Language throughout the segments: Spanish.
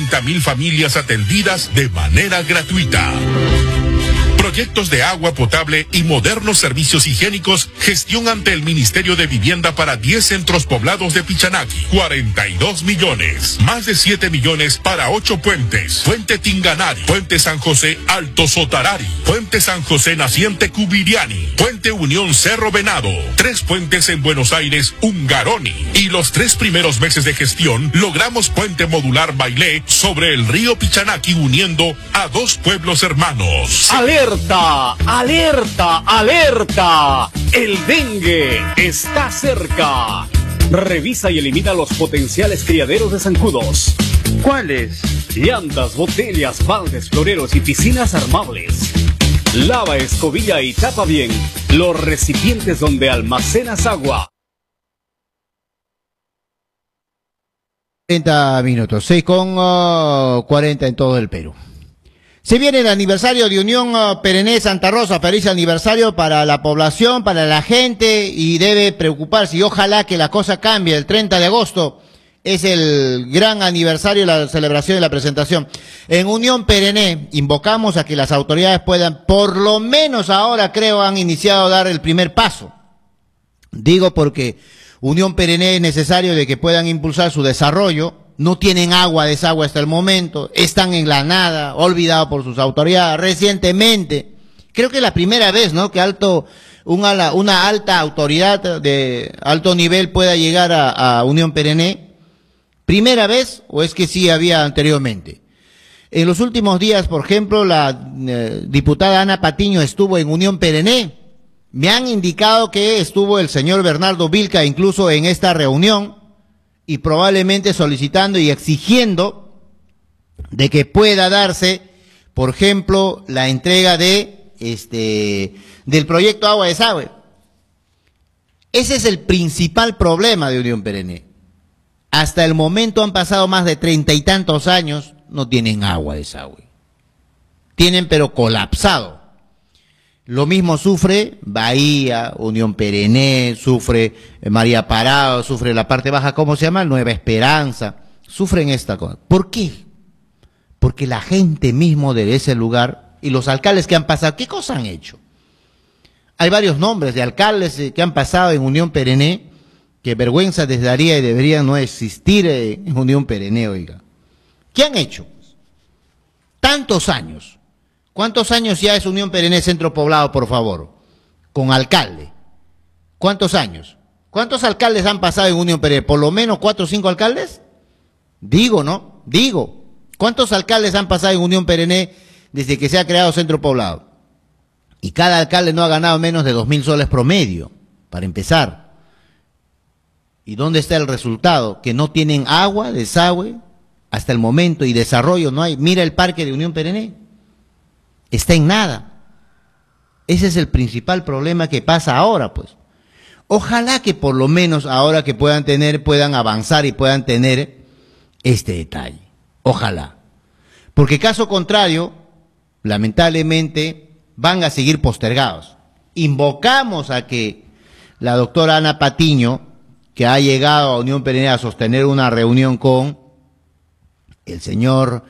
30.000 familias atendidas de manera gratuita. Proyectos de agua potable y modernos servicios higiénicos, gestión ante el Ministerio de Vivienda para 10 centros poblados de Pichanaki, 42 millones, más de 7 millones para 8 puentes, Puente Tinganari, Puente San José Alto Sotarari, Puente San José Naciente Cubiriani, Puente Unión Cerro Venado, 3 puentes en Buenos Aires, Ungaroni, y los 3 primeros meses de gestión logramos puente modular Bailé sobre el río Pichanaki uniendo a 2 pueblos hermanos. ¡Alerta! ¡Alerta! ¡Alerta! El dengue está cerca. Revisa y elimina los potenciales criaderos de zancudos. ¿Cuáles? Llantas, botellas, baldes, floreros y piscinas armables. Lava, escobilla y tapa bien los recipientes donde almacenas agua. 30 minutos, 6:40 en todo el Perú. Se viene el aniversario de Unión Perené Santa Rosa, feliz aniversario para la población, para la gente, y debe preocuparse, y ojalá que la cosa cambie. El 30 de agosto es el gran aniversario de la celebración de la presentación. En Unión Perené invocamos a que las autoridades puedan, por lo menos ahora creo han iniciado a dar el primer paso. Digo porque Unión Perené es necesario de que puedan impulsar su desarrollo. No tienen agua, desagüe hasta el momento, están en la nada, olvidados por sus autoridades. Recientemente, creo que es la primera vez, ¿no?, que una alta autoridad de alto nivel pueda llegar a Unión Perené. ¿Primera vez o es que sí había anteriormente? En los últimos días, por ejemplo, la diputada Ana Patiño estuvo en Unión Perené. Me han indicado que estuvo el señor Bernardo Vilca incluso en esta reunión, y probablemente solicitando y exigiendo de que pueda darse, por ejemplo, la entrega del proyecto Agua Desagüe. Ese es el principal problema de Unión Perené. Hasta el momento han pasado más de 30 y tantos años, no tienen agua desagüe. Tienen pero colapsado. Lo mismo sufre Bahía, Unión Perené, sufre María Parado, sufre la parte baja, ¿cómo se llama? Nueva Esperanza. Sufren esta cosa. ¿Por qué? Porque la gente mismo de ese lugar y los alcaldes que han pasado, ¿qué cosa han hecho? Hay varios nombres de alcaldes que han pasado en Unión Perené, que vergüenza les daría y deberían no existir en Unión Perené, oiga. ¿Qué han hecho? Tantos años. ¿Cuántos años ya es Unión Perené Centro Poblado, por favor? Con alcalde. ¿Cuántos años? ¿Cuántos alcaldes han pasado en Unión Perené? ¿Por lo menos 4 o 5 alcaldes? Digo, ¿no? Digo. ¿Cuántos alcaldes han pasado en Unión Perené desde que se ha creado Centro Poblado? Y cada alcalde no ha ganado menos de 2.000 soles promedio, para empezar. ¿Y dónde está el resultado? Que no tienen agua, desagüe, hasta el momento, y desarrollo no hay. Mira el parque de Unión Perené. Está en nada. Ese es el principal problema que pasa ahora, pues. Ojalá que por lo menos ahora que puedan avanzar y puedan tener este detalle. Ojalá. Porque caso contrario, lamentablemente, van a seguir postergados. Invocamos a que la doctora Ana Patiño, que ha llegado a Unión Perené a sostener una reunión con el señor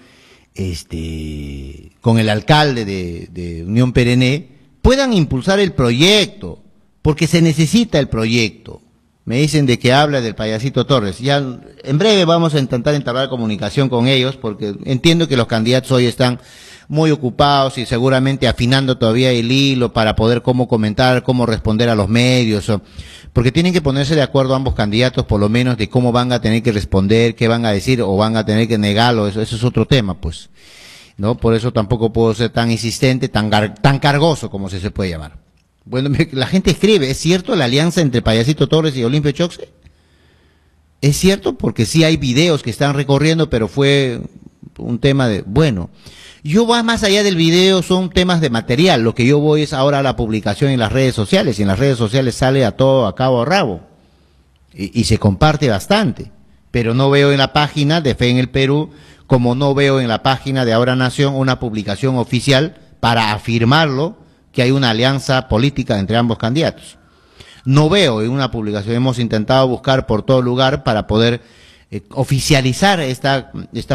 con el alcalde de Unión Perené, puedan impulsar el proyecto, porque se necesita el proyecto. Me dicen de que habla del payasito Torres. Ya en breve vamos a intentar entablar comunicación con ellos, porque entiendo que los candidatos hoy están muy ocupados y seguramente afinando todavía el hilo para poder cómo comentar, cómo responder a los medios, porque tienen que ponerse de acuerdo ambos candidatos, por lo menos, de cómo van a tener que responder, qué van a decir, o van a tener que negarlo. Eso es otro tema, pues, ¿no? Por eso tampoco puedo ser tan insistente, tan cargoso, como se puede llamar. Bueno, la gente escribe, ¿es cierto la alianza entre Payasito Torres y Olimpio Choxe? Es cierto, porque sí hay videos que están recorriendo, pero fue un tema de, bueno, yo voy más allá del video, son temas de material. Lo que yo voy es ahora a la publicación en las redes sociales, y en las redes sociales sale a todo a cabo a rabo, y se comparte bastante, pero no veo en la página de Fe en el Perú, como no veo en la página de Ahora Nación una publicación oficial para afirmarlo, que hay una alianza política entre ambos candidatos. No veo en una publicación, hemos intentado buscar por todo lugar para poder oficializar esta